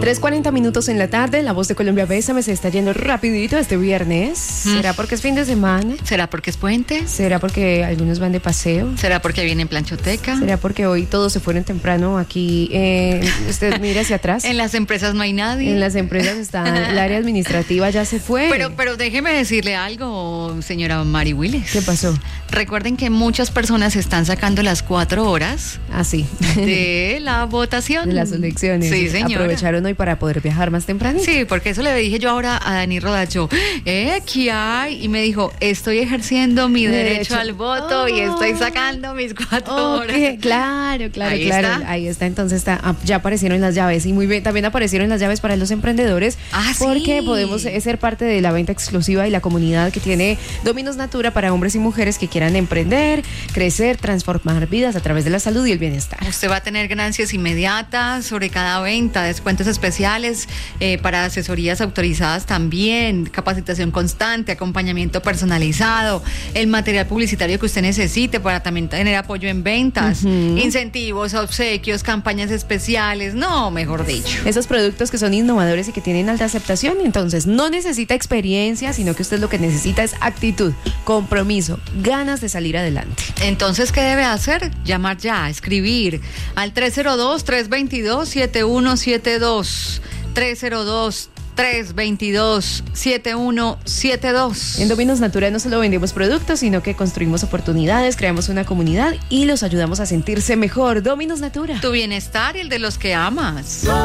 3:40 minutos en la tarde, La Voz de Colombia Bésame se está yendo rapidito este viernes. ¿Será porque es fin de semana? ¿Será porque es puente? ¿Será porque algunos van de paseo? ¿Será porque viene en planchoteca? ¿Será porque hoy todos se fueron temprano aquí? Usted mira hacia atrás. En las empresas no hay nadie. En las empresas está el área administrativa, ya se fue. Pero déjeme decirle algo, señora Mari Willis. ¿Qué pasó? Recuerden que muchas personas están sacando las 4 horas sí. de la votación. De las elecciones. Sí, señora. Aprovecharon hoy para poder viajar más temprano. Sí, porque eso le dije yo ahora a Dani Rodacho. ¿Qué hay? Y me dijo, estoy ejerciendo mi derecho al voto y estoy sacando mis 4 horas. Claro. Ahí está, entonces ya aparecieron las llaves. Y muy bien, también aparecieron las llaves para los emprendedores. Porque sí. podemos ser parte de la venta exclusiva y la comunidad que tiene Dominos Natura para hombres y mujeres que quieran emprender, crecer, transformar vidas a través de la salud y el bienestar. Usted va a tener ganancias inmediatas sobre cada venta, descuentos especiales para asesorías autorizadas también, capacitación constante, acompañamiento personalizado, el material publicitario que usted necesite para también tener apoyo en ventas, incentivos, obsequios, campañas especiales, mejor dicho. Esos productos que son innovadores y que tienen alta aceptación, entonces no necesita experiencia, sino que usted lo que necesita es actitud, compromiso, ganas de salir adelante. Entonces, ¿qué debe hacer? Llamar ya, escribir al 302-322-7172, 302-322-7172. En Dominos Natura no solo vendemos productos, sino que construimos oportunidades, creamos una comunidad y los ayudamos a sentirse mejor. Dominos Natura. Tu bienestar y el de los que amas.